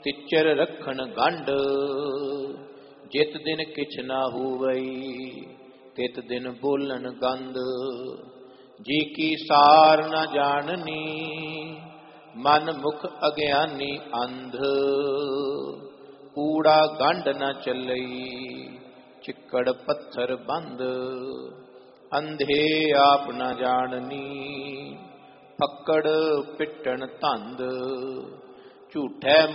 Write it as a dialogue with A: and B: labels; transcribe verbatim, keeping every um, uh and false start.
A: तिचर रखन गंड जित दिन किछ ना हुवई तित दिन बोलन गंद जी की सार न जाननी मन मुख अज्ञानी अंध कूड़ा गंड न चलई चिक्कड़ पत्थर बंद अंधे आप न जाननी फक्कड़ पिटन तंद झूठे